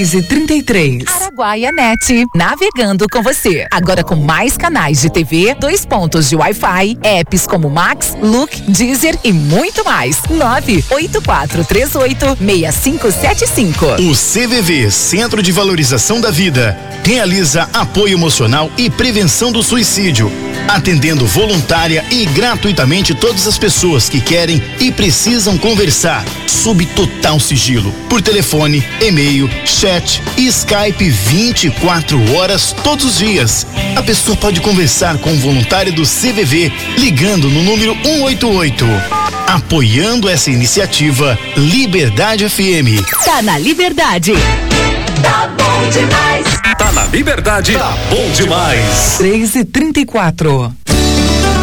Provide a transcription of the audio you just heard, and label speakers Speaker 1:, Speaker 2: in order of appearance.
Speaker 1: 6h33.
Speaker 2: Araguaia Net, navegando com você. Agora com mais canais de TV, 2 pontos de Wi-Fi, apps como Max, Look, Deezer e muito mais. 98438-6575.
Speaker 3: O CVV, Centro de Valorização da Vida, realiza apoio emocional e prevenção do suicídio, atendendo voluntária e gratuitamente todas as pessoas que querem e precisam conversar, sob total sigilo, por telefone, e-mail, chat e Skype 24 horas todos os dias. A pessoa pode conversar com o voluntário do CVV ligando no número 188. Apoiando essa iniciativa, Liberdade FM.
Speaker 2: Tá na Liberdade.
Speaker 4: Tá bom demais.
Speaker 5: Tá na Liberdade. Tá bom demais.
Speaker 1: 6h34.